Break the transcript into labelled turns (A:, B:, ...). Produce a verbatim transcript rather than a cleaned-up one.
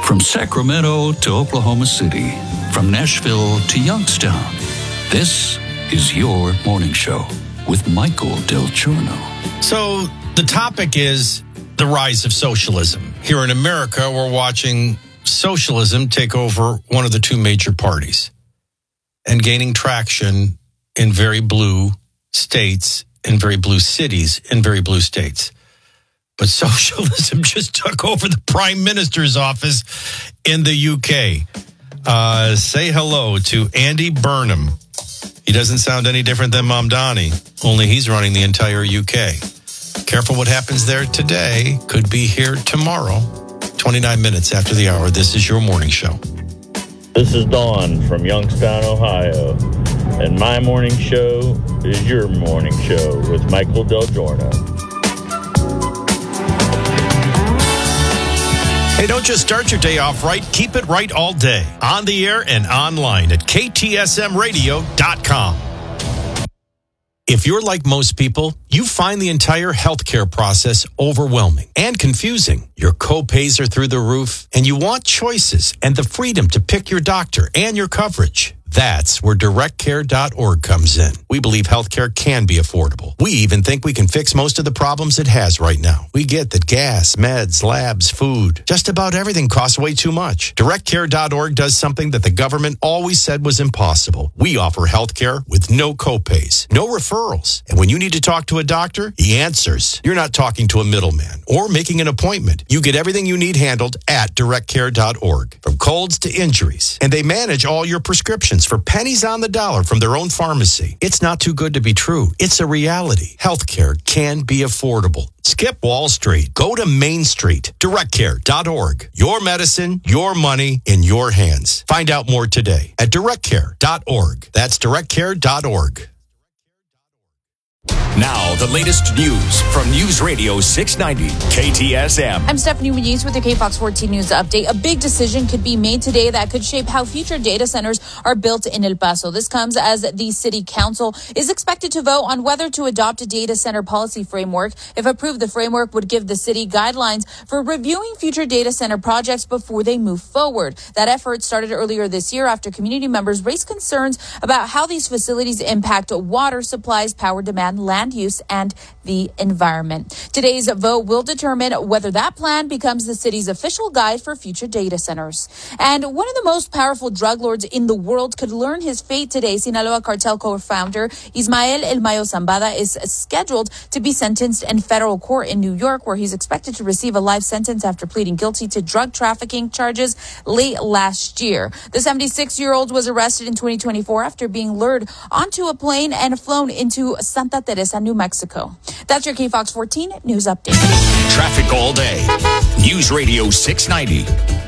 A: From Sacramento to Oklahoma City, from Nashville to Youngstown, this is your morning show with Michael Del Giorno.
B: So the topic is the rise of socialism. Here in America, we're watching socialism take over one of the two major parties and gaining traction in very blue states, in very blue cities, in very blue states. But socialism just took over the Prime Minister's office in the U K. Uh, say hello to Andy Burnham. He doesn't sound any different than Mamdani, only he's running the entire U K. Careful what happens there today. Could be here tomorrow. twenty-nine minutes after the hour. This is your morning show.
C: This is Dawn from Youngstown, Ohio. And my morning show is your morning show with Michael Del Giorno.
B: Hey, don't just start your day off right. Keep it right all day. On the air and online at K T S M radio dot com. If you're like most people, you find the entire healthcare process overwhelming and confusing. Your co-pays are through the roof, and you want choices and the freedom to pick your doctor and your coverage. That's where direct care dot org comes in. We believe healthcare can be affordable. We even think we can fix most of the problems it has right now. We get that gas, meds, labs, food, just about everything costs way too much. direct care dot org does something that the government always said was impossible. We offer healthcare with no copays, no referrals. And when you need to talk to a doctor, he answers. You're not talking to a middleman or making an appointment. You get everything you need handled at direct care dot org, from colds to injuries. And they manage all your prescriptions for pennies on the dollar from their own pharmacy. It's not too good to be true. It's a reality. Healthcare can be affordable. Skip Wall Street. Go to Main Street. direct care dot org. Your medicine, your money in your hands. Find out more today at direct care dot org. That's direct care dot org.
D: Now, the latest news from News Radio six ninety K T S M.
E: I'm Stephanie Muniz with the K Fox fourteen News Update. A big decision could be made today that could shape how future data centers are built in El Paso. This comes as the city council is expected to vote on whether to adopt a data center policy framework. If approved, the framework would give the city guidelines for reviewing future data center projects before they move forward. That effort started earlier this year after community members raised concerns about how these facilities impact water supplies, power demand, land use, and the environment. Today's vote will determine whether that plan becomes the city's official guide for future data centers. And one of the most powerful drug lords in the world could learn his fate today. Sinaloa cartel co-founder Ismael El Mayo Zambada is scheduled to be sentenced in federal court in New York, where he's expected to receive a life sentence after pleading guilty to drug trafficking charges late last year. The seventy-six-year-old was arrested in twenty twenty-four after being lured onto a plane and flown into Santa Teresa, New Mexico. That's your K Fox fourteen News Update.
D: Traffic all day. News Radio six ninety